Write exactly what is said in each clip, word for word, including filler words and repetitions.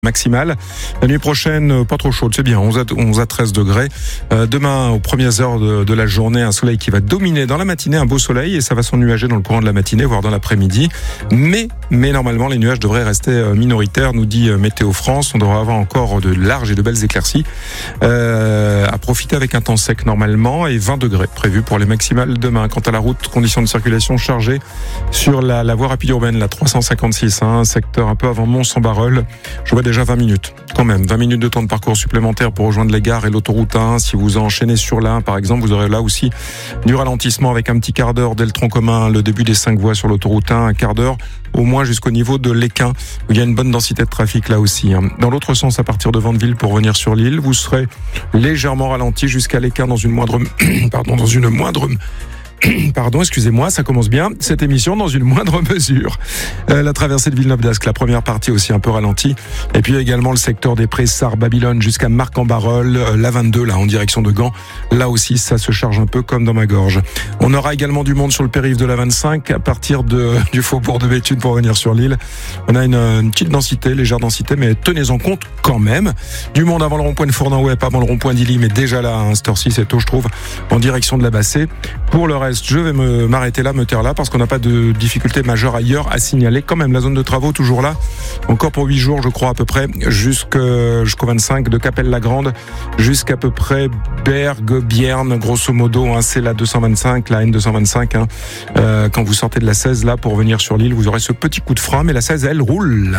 Maximale. La nuit prochaine, pas trop chaude, c'est bien, onze à treize degrés. Euh, demain, aux premières heures de, de la journée, un soleil qui va dominer dans la matinée, un beau soleil, et ça va s'ennuager dans le courant de la matinée, voire dans l'après-midi. Mais, mais normalement, les nuages devraient rester minoritaires, nous dit Météo France. On devrait avoir encore de larges et de belles éclaircies. Euh, à profiter avec un temps sec normalement, et vingt degrés prévus pour les maximales demain. Quant à la route, conditions de circulation chargées sur la, la voie rapide urbaine, la trois cent cinquante-six, hein, secteur un peu avant Mont-Saint-Barreul. Je vois déjà vingt minutes, quand même, vingt minutes de temps de parcours supplémentaire pour rejoindre les gares et l'autoroute un. Si vous enchaînez sur l'un, par exemple, vous aurez là aussi du ralentissement avec un petit quart d'heure dès le tronc commun, le début des cinq voies sur l'autoroute un, un quart d'heure au moins jusqu'au niveau de l'Équin, où il y a une bonne densité de trafic là aussi. Dans l'autre sens, à partir de Vandeville pour venir sur l'île, vous serez légèrement ralenti jusqu'à l'Équin dans une moindre, pardon, dans une moindre Pardon, excusez-moi, ça commence bien, cette émission dans une moindre mesure. Euh, la traversée de Villeneuve-d'Ascq, la première partie aussi un peu ralentie. Et puis également le secteur des Prés, Sarre, Babylone jusqu'à Marc-en-Barœul, euh, la vingt-deux, là, en direction de Gand. Là aussi, ça se charge un peu comme dans ma gorge. On aura également du monde sur le périph' de la vingt-cinq, à partir de, du faubourg de Béthune pour venir sur l'île. On a une, une petite densité, légère densité, mais tenez-en compte quand même. Du monde avant le rond-point de Fournan-Oued, pas avant le rond-point d'Illy, mais déjà là, à cette heure-ci, c'est tôt, je trouve, en direction de la Bassée. Pour le reste, je vais me, m'arrêter là, me taire là, parce qu'on n'a pas de difficulté majeure ailleurs à signaler. Quand même, la zone de travaux toujours là, encore pour huit jours, je crois à peu près, jusqu'au, jusqu'au vingt-cinq, de Capelle-la-Grande jusqu'à peu près Bergue, Bierne, grosso modo, hein, c'est la deux cent vingt-cinq, la N deux cent vingt-cinq. Hein. Euh, quand vous sortez de la seize là pour venir sur l'île, vous aurez ce petit coup de frein, mais la seize, elle roule.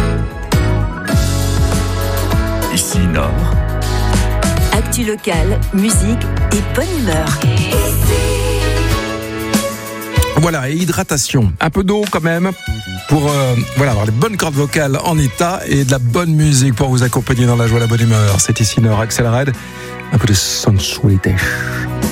Ici Nord. Actu locale, musique et bonne humeur. Voilà, et hydratation. Un peu d'eau quand même pour euh, voilà, avoir les bonnes cordes vocales en état et de la bonne musique pour vous accompagner dans la joie et la bonne humeur. C'est ici Nord, Axel Red. Un peu de sensualité.